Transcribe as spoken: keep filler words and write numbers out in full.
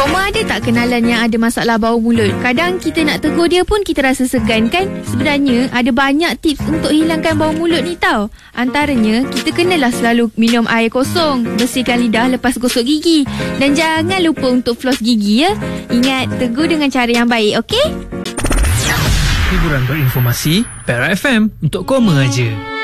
Koma ada tak kenalan yang ada masalah bau mulut? Kadang kita nak tegur dia pun kita rasa segan kan? Sebenarnya ada banyak tips untuk hilangkan bau mulut ni tau. Antaranya, kita kenalah selalu minum air kosong, bersihkan lidah lepas gosok gigi. Dan jangan lupa untuk floss gigi ya. Ingat, tegur dengan cara yang baik, okey? Hiburan berinformasi, Perak F M untuk Koma aja.